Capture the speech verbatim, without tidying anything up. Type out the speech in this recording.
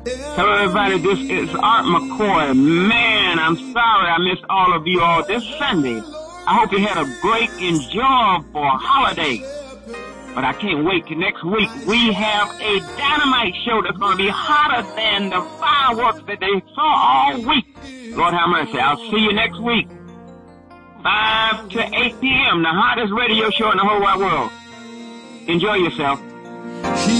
Hello, everybody. This is Art McCoy. Man, I'm sorry I missed all of you all this Sunday. I hope you had a great, enjoyable holiday. But I can't wait till next week. We have a dynamite show that's going to be hotter than the fireworks that they saw all week. Lord have mercy. I'll see you next week. five to eight p.m., the hottest radio show in the whole wide world. Enjoy yourself.